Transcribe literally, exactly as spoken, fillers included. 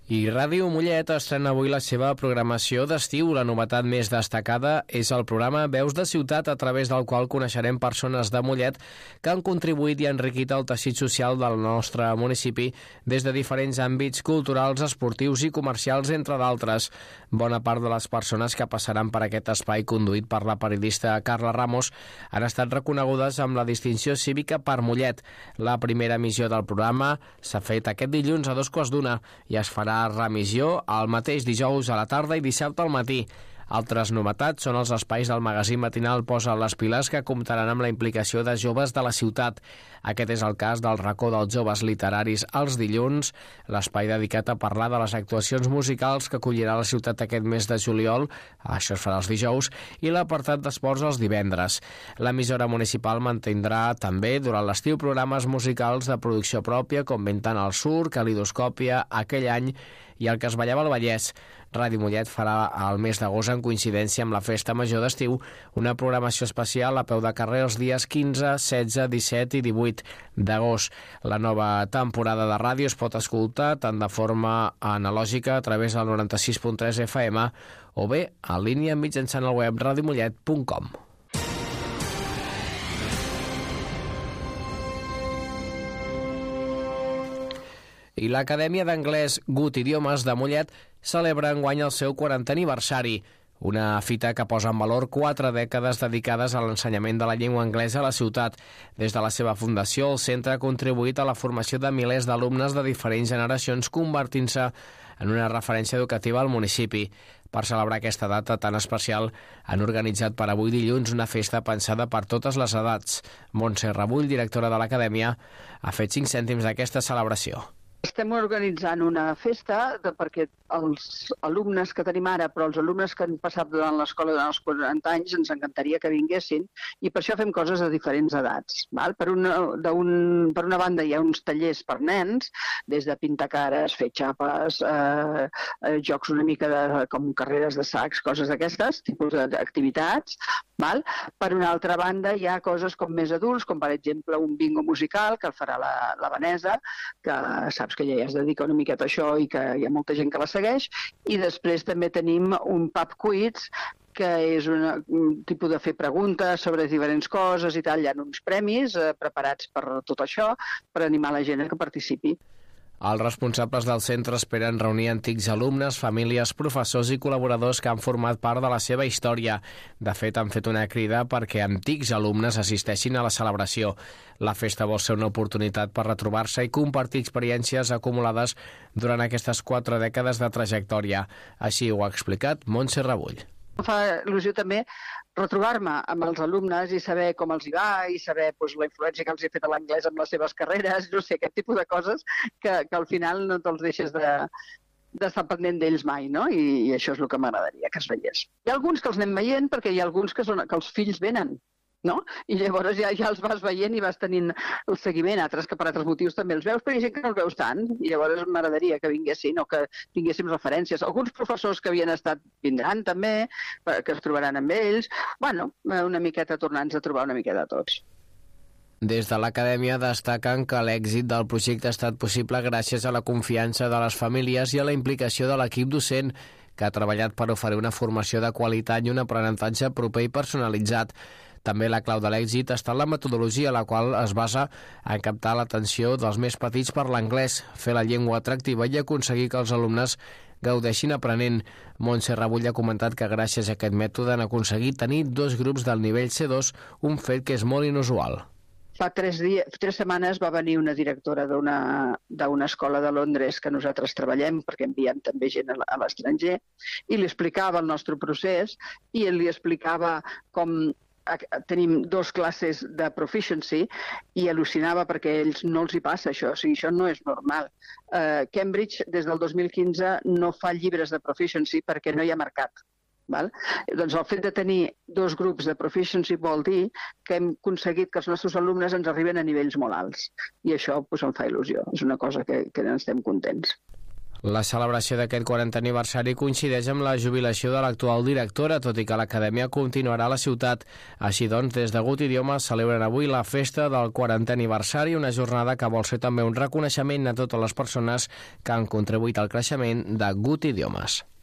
I Ràdio Mollet estrena avui la seva programació d'estiu. La novetat més destacada és el programa Veus de Ciutat, a través del qual coneixerem persones de Mollet que han contribuït i enriquit el teixit social del nostre municipi des de diferents àmbits culturals, esportius i comercials, entre d'altres. Bona part de les persones que passaran per aquest espai conduït per la periodista Carla Ramos han estat reconegudes amb la distinció cívica per Mollet. La primera emissió del programa s'ha fet aquest dilluns a dos quarts d'una i es farà remissió el mateix dijous a la tarda i dissabte al matí. Altres novetats són els espais del magazín matinal Posa les piles, que comptaran amb la implicació de joves de la ciutat. Aquest és el cas del racó dels joves literaris els dilluns, l'espai dedicat a parlar de les actuacions musicals que acollirà la ciutat aquest mes de juliol, això es farà els dijous, i l'apartat d'esports els divendres. L'emissora municipal mantindrà també durant l'estiu programes musicals de producció pròpia, com Ventant al Sur, Calidoscòpia, Aquell any i el que es ballava al Vallès. Ràdio Mollet farà al mes d'agost, en coincidència amb la Festa Major d'estiu, una programació especial a peu de carrer els dies quinze, setze, disset i divuit d'agost. La nova temporada de ràdio es pot escoltar tant de forma analògica a través del noranta-sis punt tres F M o bé en línia mitjançant el web radiomollet punt com. I l'Acadèmia d'Anglès Gut Idiomes de Mollet celebra enguany el seu quarantè aniversari, una fita que posa en valor quatre dècades dedicades a l'ensenyament de la llengua anglesa a la ciutat. Des de la seva fundació, el centre ha contribuït a la formació de milers d'alumnes de diferents generacions, convertint-se en una referència educativa al municipi. Per celebrar aquesta data tan especial, han organitzat per avui dilluns una festa pensada per totes les edats. Montse Rebull, directora de l'Acadèmia, ha fet cinc cèntims d'aquesta celebració. Estem organitzant una festa de, perquè els alumnes que tenim ara, però els alumnes que han passat durant l'escola durant els quaranta anys, ens encantaria que vinguessin, i per això fem coses de diferents edats. Val? Per, una, un, per una banda hi ha uns tallers per nens, des de pintar cares, fer xapes, eh, eh, jocs una mica de, com carreres de sacs, coses d'aquestes, tipus d'activitats. Val? Per una altra banda hi ha coses com més adults, com per exemple un bingo musical que el farà la, la Vanessa, que saps que ella ja es dedica una miqueta a això i que hi ha molta gent que la segueix, i després també tenim un pub quiz, que és una, un tipus de fer preguntes sobre diferents coses i tal. Hi ha uns premis eh, preparats per tot això, per animar la gent a que participi. Els responsables del centre esperen reunir antics alumnes, famílies, professors i col·laboradors que han format part de la seva història. De fet, han fet una crida perquè antics alumnes assisteixin a la celebració. La festa vol ser una oportunitat per retrobar-se i compartir experiències acumulades durant aquestes quatre dècades de trajectòria. Així ho ha explicat Montse Rebull. Em fa il·lusió també retrobar-me amb els alumnes i saber com els hi va i saber doncs, la influència que els ha fet a l'anglès amb les seves carreres, no sé, aquest tipus de coses que, que al final no te'ls deixes de, d'estar pendent d'ells mai, no? I, i això és el que m'agradaria que es veiés. Hi ha alguns que els anem veient perquè hi ha alguns que, són, que els fills venen, no? I llavors ja, ja els vas veient i vas tenint el seguiment, altres que per altres motius també els veus, però hi ha gent que no els veus tant, i llavors m'agradaria que vinguessin o que tinguéssim referències. Alguns professors que havien estat vindran també, que es trobaran amb ells, bueno, una miqueta tornant-nos a trobar una miqueta a tots. Des de l'Acadèmia destaquen que l'èxit del projecte ha estat possible gràcies a la confiança de les famílies i a la implicació de l'equip docent, que ha treballat per oferir una formació de qualitat i un aprenentatge proper i personalitzat. També la clau de l'èxit està en la metodologia, la qual es basa en captar l'atenció dels més petits per l'anglès, fer la llengua atractiva i aconseguir que els alumnes gaudeixin aprenent. Montse Rebull ha comentat que gràcies a aquest mètode han aconseguit tenir dos grups del nivell C dos, un fet que és molt inusual. Fa tres, dies, tres setmanes va venir una directora d'una d'una escola de Londres que nosaltres treballem, perquè enviem també gent a l'estranger, i li explicava el nostre procés i li explicava com tenim dos classes de proficiency i al·lucinava perquè a ells no els hi passa això, o sigui, això no és normal. Uh, Cambridge des del dos mil quinze no fa llibres de proficiency perquè no hi ha mercat. Val? Doncs el fet de tenir dos grups de proficiency vol dir que hem aconseguit que els nostres alumnes ens arriben a nivells molt alts i això doncs, em fa il·lusió, és una cosa que, que estem contents. La celebració d'aquest quarantè aniversari coincideix amb la jubilació de l'actual directora, tot i que l'acadèmia continuarà a la ciutat. Així doncs, des de Gut Idiomes celebren avui la festa del quarantè aniversari, una jornada que vol ser també un reconeixement a totes les persones que han contribuït al creixement de Gut Idiomes.